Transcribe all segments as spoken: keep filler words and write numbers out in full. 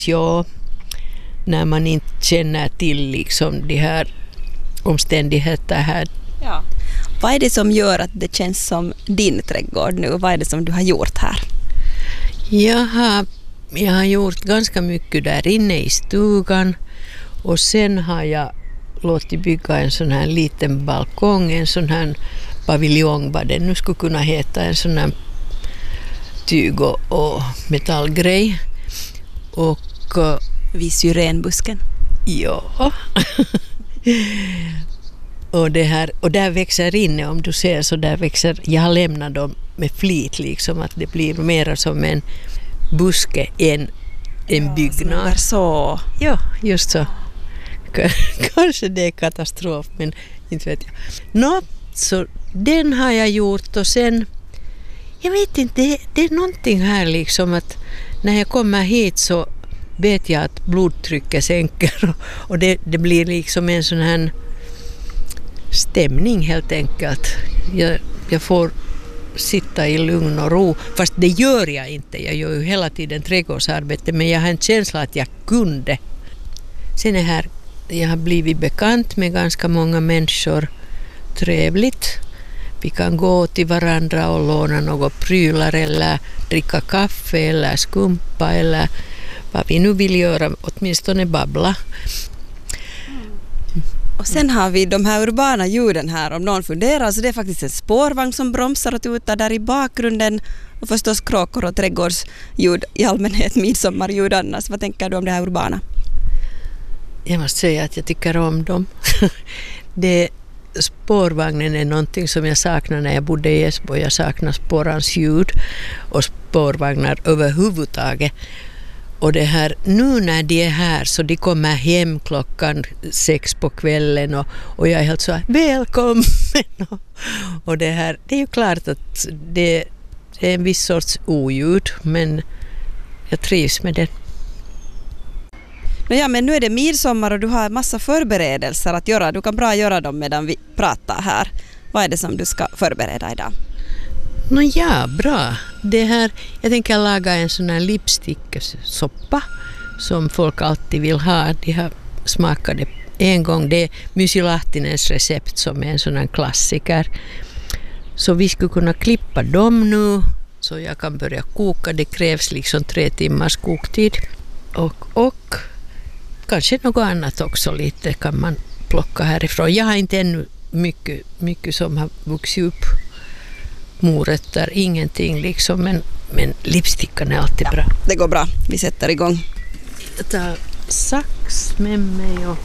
Ja, när man inte känner till liksom de här omständigheterna här. Ja. Vad är det som gör att det känns som din trädgård nu? Vad är det som du har gjort här? Jag har, jag har gjort ganska mycket där inne i stugan och sen har jag låtit bygga en sån här liten balkong, en sån här paviljong, vad det nu skulle kunna heta, en sån här tyg och, och metallgrej. Och vid syrenbusken. Ja. och, det här, och där växer inne, om du ser så där växer, jag har lämnat dem med flit liksom, att det blir mer som en buske än en ja, byggnad. Så. Ja, just så. Kanske det är katastrof, men inte vet jag. Nå, så den har jag gjort och sen, jag vet inte, det, det är någonting här liksom att när jag kommer hit så vet jag att blodtrycket sänker och, och det, det blir liksom en sån här stämning helt enkelt. Jag, jag får sitta i lugn och ro, fast det gör jag inte. Jag gör ju hela tiden trädgårdsarbete, men jag har en känsla att jag kunde. Sen är här, jag har blivit bekant med ganska många människor. Trevligt. Vi kan gå till varandra och låna några prylar eller dricka kaffe eller skumpa eller vad vi nu vill göra, åtminstone babbla. Och sen har vi de här urbana ljuden här, om någon funderar, så det är faktiskt en spårvagn som bromsar och tutar där i bakgrunden och förstås kråkor och trädgårdsljud i allmänhet, midsommarljud annars. Vad tänker du om det här urbana? Jag måste säga att jag tycker om dem. det, spårvagnen är någonting som jag saknar när jag bodde i Esbo. Jag saknar spårans ljud och spårvagnar överhuvudtaget. Och det här, nu när de är här så de kommer hem klockan sex på kvällen och, och jag är helt så här, välkommen! och, och det här, det är ju klart att det, det är en viss sorts oljud, men jag trivs med det. Ja, men nu är det midsommar och du har en massa förberedelser att göra. Du kan bra göra dem medan vi pratar här. Vad är det som du ska förbereda idag? Nå ja, bra. Det här, jag tänker laga en sån här lipsticksoppa som folk alltid vill ha. De har smakat det en gång. Det är Mysi Lahtinens recept som är en sån här klassiker. Så vi skulle kunna klippa dem nu så jag kan börja koka. Det krävs liksom tre timmars koktid. Och, och kanske något annat också lite kan man plocka härifrån. Jag har inte ännu mycket, mycket som har vuxit upp. Morötter, ingenting liksom, men, men lipstickan är alltid ja, bra. Det går bra, vi sätter igång. Jag tar sax med mig och...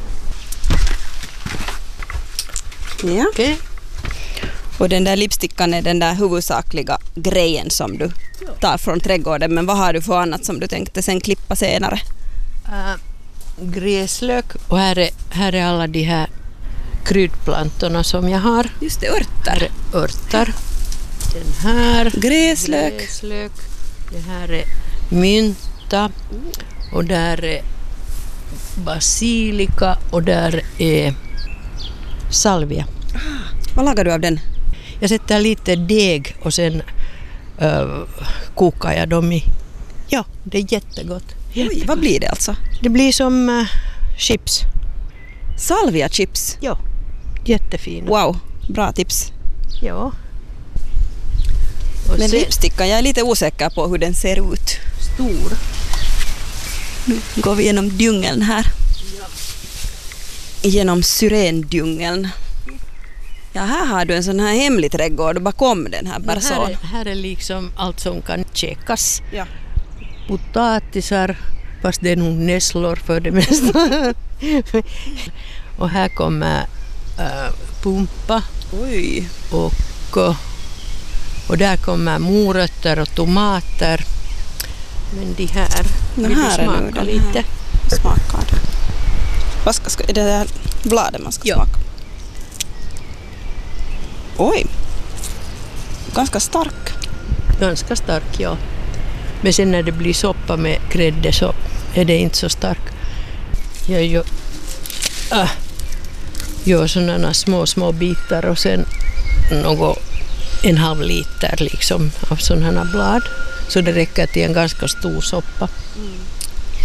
Ja. Okay. Och den där lipstickan är den där huvudsakliga grejen som du tar från trädgården, men vad har du för annat som du tänkte sen klippa senare? Uh, gräslök och här är, här är alla de här kryddplantorna som jag har. Just det, örter. Här är örter. Den här gräslök. gräslök. Det här är mynta och där är basilika och där är salvia. Ah, vad lagar du av den? Jag sätter lite deg och sen uh, kokar jag dem i. Ja, det är jättegott. Oj, vad blir det alltså? Det blir som uh, chips. Salvia chips? Ja, jättefina. Wow, bra tips. Ja. Och men sen, lipstickan, jag är lite osäker på hur den ser ut. Stor. Nu går vi genom djungeln här. Ja. Genom syrendjungeln. Ja, här har du en sån här hemlig trädgård bakom den här person. Här är, här är liksom allt som kan käkas. Ja. Potatisar, fast det är nog nässlor för det mesta. Och här kommer äh, pumpa. Oj. Och, och där kommer morötter och tomater. Men de här den vill här smaka är nu, lite. Smakar det. Vad ska, ska, är det där bladet man ska ja. smaka? Oj. Ganska stark. Ganska stark, ja. Men sen när det blir soppa med grädde så är det inte så stark. Jag gör, äh, gör sådana små, små bitar och sen något, en halv liter liksom av sådana blad. Så det räcker till en ganska stor soppa. Mm.